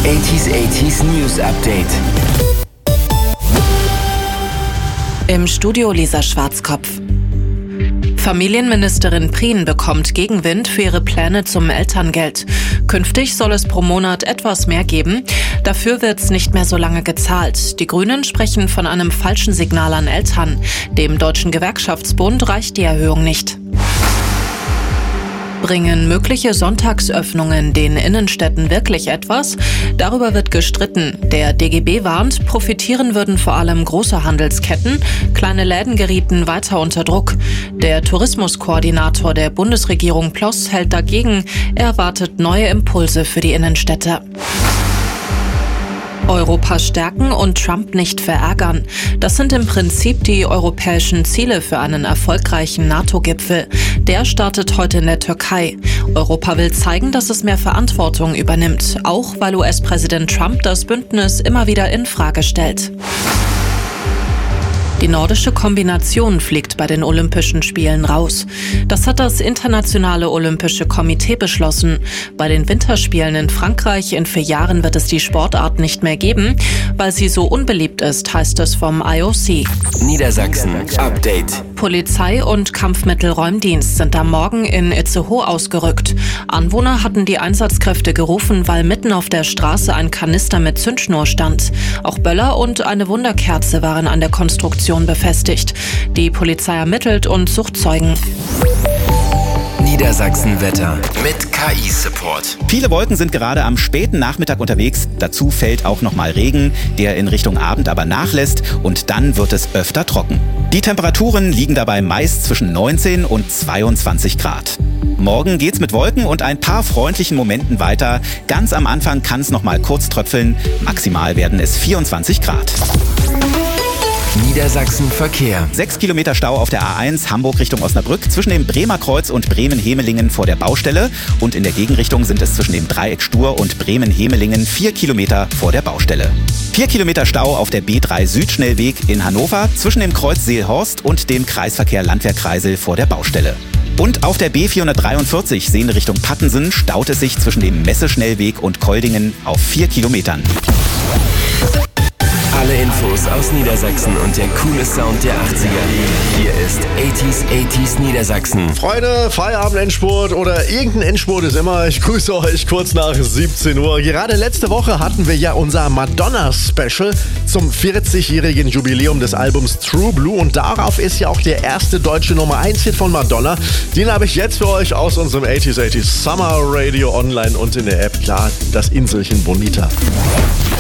80s News Update. Im Studio Lisa Schwarzkopf. Familienministerin Prien bekommt Gegenwind für ihre Pläne zum Elterngeld. Künftig soll es pro Monat etwas mehr geben. Dafür wird's nicht mehr so lange gezahlt. Die Grünen sprechen von einem falschen Signal an Eltern. Dem Deutschen Gewerkschaftsbund reicht die Erhöhung nicht. Bringen mögliche Sonntagsöffnungen den Innenstädten wirklich etwas? Darüber wird gestritten. Der DGB warnt, profitieren würden vor allem große Handelsketten. Kleine Läden gerieten weiter unter Druck. Der Tourismuskoordinator der Bundesregierung Ploss hält dagegen. Er erwartet neue Impulse für die Innenstädte. Europa stärken und Trump nicht verärgern. Das sind im Prinzip die europäischen Ziele für einen erfolgreichen NATO-Gipfel. Der startet heute in der Türkei. Europa will zeigen, dass es mehr Verantwortung übernimmt, auch weil US-Präsident Trump das Bündnis immer wieder in Frage stellt. Die nordische Kombination fliegt bei den Olympischen Spielen raus. Das hat das Internationale Olympische Komitee beschlossen. Bei den Winterspielen in Frankreich in 4 Jahren wird es die Sportart nicht mehr geben, weil sie so unbeliebt ist, heißt es vom IOC. Niedersachsen Update. Polizei und Kampfmittelräumdienst sind am Morgen in Itzehoe ausgerückt. Anwohner hatten die Einsatzkräfte gerufen, weil mitten auf der Straße ein Kanister mit Zündschnur stand. Auch Böller und eine Wunderkerze waren an der Konstruktion befestigt. Die Polizei ermittelt und sucht Zeugen. Niedersachsen-Wetter mit KI-Support. Viele Wolken sind gerade am späten Nachmittag unterwegs. Dazu fällt auch nochmal Regen, der in Richtung Abend aber nachlässt und dann wird es öfter trocken. Die Temperaturen liegen dabei meist zwischen 19 und 22 Grad. Morgen geht's mit Wolken und ein paar freundlichen Momenten weiter. Ganz am Anfang kann es nochmal kurz tröpfeln. Maximal werden es 24 Grad. Niedersachsen Verkehr. 6 Kilometer Stau auf der A1 Hamburg Richtung Osnabrück zwischen dem Bremer Kreuz und Bremen-Hemelingen vor der Baustelle. Und in der Gegenrichtung sind es zwischen dem Dreieck Stur und Bremen-Hemelingen 4 Kilometer vor der Baustelle. 4 Kilometer Stau auf der B3 Südschnellweg in Hannover zwischen dem Kreuz Seelhorst und dem Kreisverkehr Landwehr-Kreisel vor der Baustelle. Und auf der B443 Sehne Richtung Pattensen staut es sich zwischen dem Messeschnellweg und Koldingen auf 4 Kilometern. Alle Infos aus Niedersachsen und der coole Sound der 80er. Hier ist 80s Niedersachsen. Freunde, Feierabend, Endspurt oder irgendein Endspurt ist immer. Ich grüße euch kurz nach 17 Uhr. Gerade letzte Woche hatten wir ja unser Madonna-Special zum 40-jährigen Jubiläum des Albums True Blue. Und darauf ist ja auch der erste deutsche Nummer 1-Hit von Madonna. Den habe ich jetzt für euch aus unserem 80s Summer Radio online und in der App. Klar, das Inselchen Bonita.